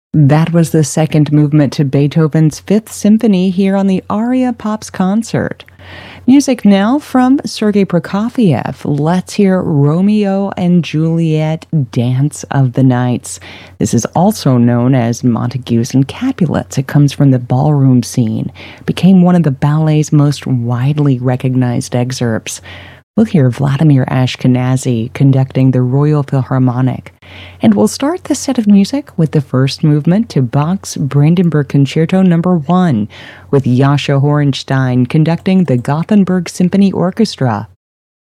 That was the second movement to Beethoven's Fifth Symphony here on the Aria Pops concert. Music now from Sergei Prokofiev. Let's hear Romeo and Juliet Dance of the Nights. This is also known as Montagues and Capulets. It comes from the ballroom scene, became one of the ballet's most widely recognized excerpts. We'll hear Vladimir Ashkenazy conducting the Royal Philharmonic. And we'll start the set of music with the first movement to Bach's Brandenburg Concerto No. 1, with Jascha Horenstein conducting the Gothenburg Symphony Orchestra.